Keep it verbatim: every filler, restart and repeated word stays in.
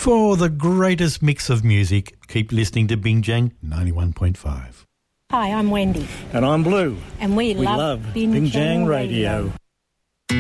For the greatest mix of music, keep listening to Binjang ninety-one point five. Hi, I'm Wendy. And I'm Blue. And we, we love, love Binjang Binjang Radio. Radio.